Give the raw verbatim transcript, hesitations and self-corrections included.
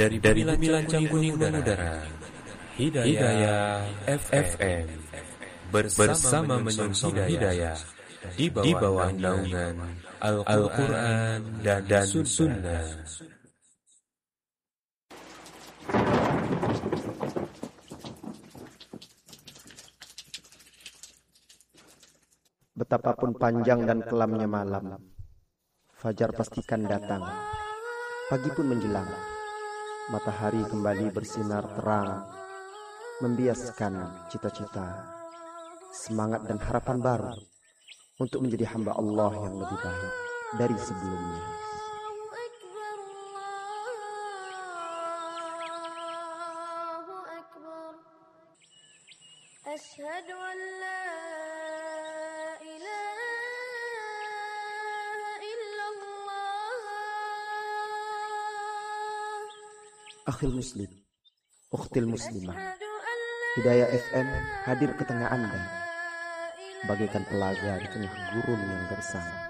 dari dari bumi lancang kuning mengudara, Hidayah F M bersama menyongsong hidayah di bawah naungan Al-Quran dan, dan Sunnah. Betapapun panjang dan kelamnya malam, fajar pastikan datang. Pagi pun menjelang, matahari kembali bersinar terang, membiaskan cita-cita, semangat dan harapan baru untuk menjadi hamba Allah yang lebih baik dari sebelumnya. Asyhadu an la Akhil muslim, ukhtil muslimah, Hidayah F M hadir ke tengah Anda bagaikan pelaga di tengah gurun yang gersang.